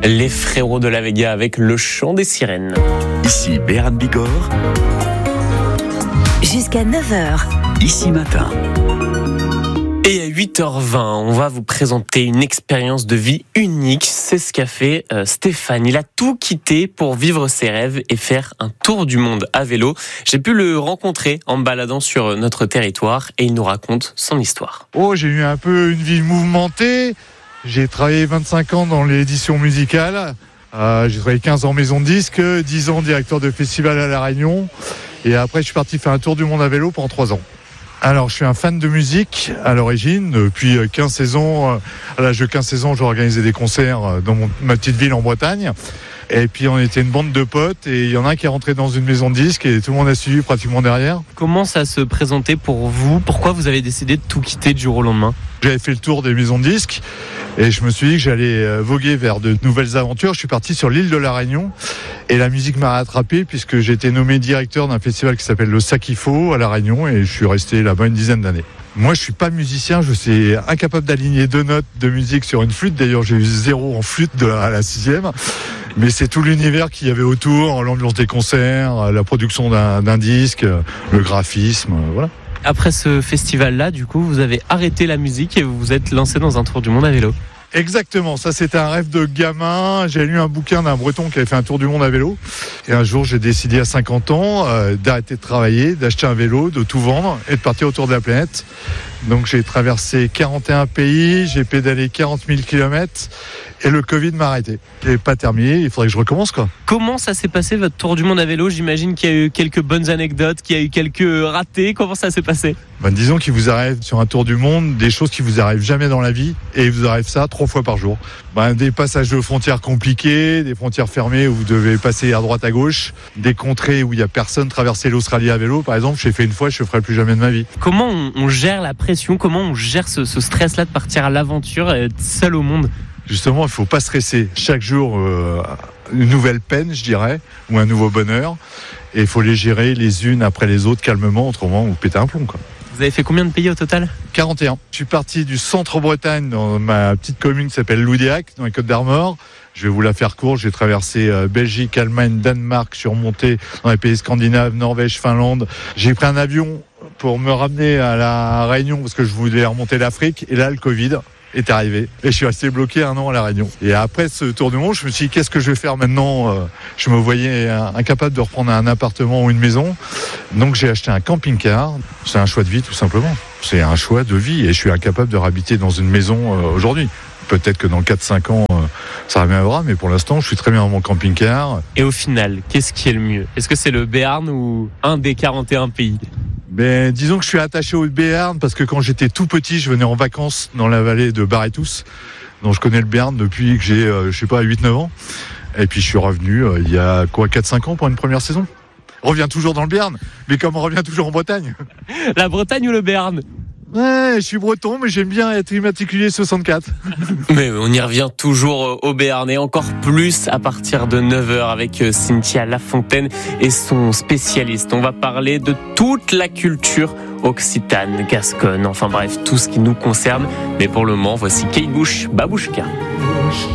Les frérots de la Vega avec le chant des sirènes. Ici Béarn Bigorre. Jusqu'à 9h. Ici Matin. Et à 8h20, on va vous présenter une expérience de vie unique. C'est ce qu'a fait Stéphane. Il a tout quitté pour vivre ses rêves et faire un tour du monde à vélo. J'ai pu le rencontrer en me baladant sur notre territoire et il nous raconte son histoire. J'ai eu un peu une vie mouvementée. J'ai travaillé 25 ans dans l'édition musicale. J'ai travaillé 15 ans en maison de disques, 10 ans directeur de festival à La Réunion. Et après, je suis parti faire un tour du monde à vélo pendant 3 ans. Alors, je suis un fan de musique à l'origine. Depuis 15-16 ans, à l'âge de 15-16 ans, j'ai organisé des concerts dans ma petite ville en Bretagne. Et puis, on était une bande de potes et il y en a un qui est rentré dans une maison de disques et tout le monde a suivi pratiquement derrière. Comment ça se présentait pour vous ? Pourquoi vous avez décidé de tout quitter du jour au lendemain ? J'avais fait le tour des maisons de disques et je me suis dit que j'allais voguer vers de nouvelles aventures. Je suis parti sur l'île de La Réunion et la musique m'a rattrapé puisque j'ai été nommé directeur d'un festival qui s'appelle le Sakifo à La Réunion et je suis resté là-bas une dizaine d'années. Moi, je suis pas musicien, je suis incapable d'aligner 2 notes de musique sur une flûte. D'ailleurs, j'ai eu 0 en flûte à la 6e. Mais c'est tout l'univers qu'il y avait autour, l'ambiance des concerts, la production d'un disque, le graphisme, voilà. Après ce festival-là, du coup, vous avez arrêté la musique et vous vous êtes lancé dans un tour du monde à vélo. Exactement, ça c'était un rêve de gamin. J'ai lu un bouquin d'un Breton qui avait fait un tour du monde à vélo. Et un jour, j'ai décidé à 50 ans d'arrêter de travailler, d'acheter un vélo, de tout vendre et de partir autour de la planète. Donc j'ai traversé 41 pays, j'ai pédalé 40 000 km et le Covid m'a arrêté. Il n'est pas terminé, il faudrait que je recommence quoi. Comment ça s'est passé votre tour du monde à vélo ? J'imagine qu'il y a eu quelques bonnes anecdotes, qu'il y a eu quelques ratés. Comment ça s'est passé ? Disons qu'il vous arrive sur un tour du monde des choses qui vous arrivent jamais dans la vie et il vous arrive ça 3 fois par jour. Des passages de frontières compliqués, des frontières fermées où vous devez passer à droite à gauche, des contrées où il y a personne, traverser l'Australie à vélo par exemple, j'ai fait une fois, je ne ferai plus jamais de ma vie. Comment on gère la pression, comment on gère ce stress-là de partir à l'aventure et être seul au monde ? Justement, il ne faut pas stresser. Chaque jour, une nouvelle peine, je dirais, ou un nouveau bonheur. Et il faut les gérer les unes après les autres calmement, autrement vous pétez un plomb, quoi. Vous avez fait combien de pays au total ? 41. Je suis parti du centre-Bretagne, dans ma petite commune qui s'appelle Loudiac, dans les Côtes-d'Armor. Je vais vous la faire courte. J'ai traversé Belgique, Allemagne, Danemark. Je suis remonté dans les pays scandinaves, Norvège, Finlande. J'ai pris un avion pour me ramener à La Réunion parce que je voulais remonter l'Afrique. Et là, le Covid est arrivé et je suis resté bloqué 1 an à La Réunion. Et après ce tour du monde, je me suis dit qu'est-ce que je vais faire maintenant ? Je me voyais incapable de reprendre un appartement ou une maison. Donc j'ai acheté un camping-car. C'est un choix de vie tout simplement. C'est un choix de vie et je suis incapable de réhabiter dans une maison aujourd'hui. Peut-être que dans 4-5 ans, ça reviendra, mais pour l'instant, je suis très bien dans mon camping-car. Et au final, qu'est-ce qui est le mieux ? Est-ce que c'est le Béarn ou un des 41 pays ? Disons que je suis attaché au Béarn parce que quand j'étais tout petit, je venais en vacances dans la vallée de Barretous. Donc je connais le Béarn depuis que j'ai, 8-9 ans. Et puis je suis revenu il y a 4-5 ans pour une première saison. On revient toujours dans le Béarn, mais comme on revient toujours en Bretagne. La Bretagne ou le Béarn ? Ouais, je suis breton, mais j'aime bien être immatriculé 64. Mais on y revient toujours au Béarn et encore plus à partir de 9h avec Cynthia Lafontaine et son spécialiste. On va parler de toute la culture occitane, gasconne, enfin bref, tout ce qui nous concerne. Mais pour le moment, voici Kate Bush, Babouchka.